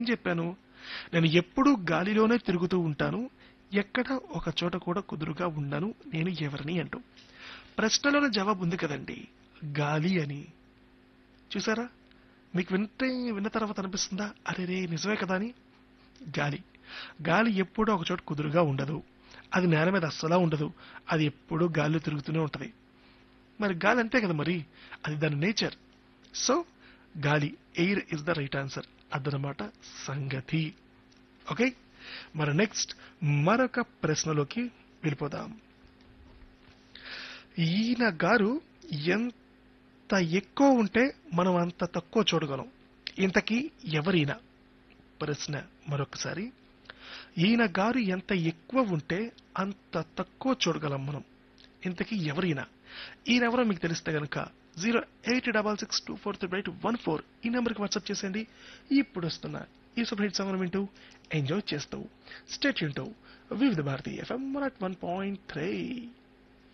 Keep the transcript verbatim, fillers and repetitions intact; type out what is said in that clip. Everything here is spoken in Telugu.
ఏం చెప్పాను? నేను ఎప్పుడూ గాలిలోనే తిరుగుతూ ఉంటాను. ఎక్కడ ఒక చోట కూడా కుదురుగా ఉండను. నేను ఎవరిని అంటూ. ప్రశ్నలోనే జవాబు ఉంది కదండి. గాలి అని. చూసారా? మీకు వింటే విన్న తర్వాత అనిపిస్తుందా? అరే రే నిజమే కదా అని. గాలి. గాలి ఎప్పుడూ ఒక చోట కుదురుగా ఉండదు. అది నేల మీద అస్సలా ఉండదు. అది ఎప్పుడూ గాలిలో తిరుగుతూనే ఉంటది. మరి గాలి అంతే కదా మరి. అది దాని నేచర్. సో గాలి air is the right answer. అదనమాట సంగతి. ఓకే, మరి నెక్స్ట్ మరొక ప్రశ్నలోకి వెళ్ళిపోదాం. ఈయన గారు ఎంత ఎక్కువ ఉంటే మనం అంత తక్కువ చూడగలం. ఇంతకీ ఎవరైనా? ప్రశ్న మరొకసారి. ఈయన గారు ఎంత ఎక్కువ ఉంటే అంత తక్కువ చూడగలం మనం. ఇంతకీ ఎవరైనా? ఈయనెవరో మీకు తెలిస్తే గనక zero eight double six two four three eight one four ఈ నెంబర్కి వాట్సాప్ చేసేయండి. ఇప్పుడు వస్తున్న ఈ సూపర్ హిట్ సాంగ్ వింటూ ఎంజాయ్ చేస్తూ స్టేట్ యూన్ టు వివిధ Bharati FM one point three.